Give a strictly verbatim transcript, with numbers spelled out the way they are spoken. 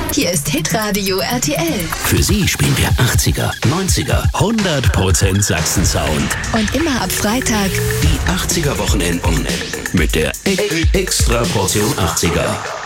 Hier ist Hitradio R T L. Für Sie spielen wir achtziger, neunziger, hundert Prozent Sachsen-Sound. Und immer ab Freitag die achtziger Wochenenden mit der e Extra Portion achtziger.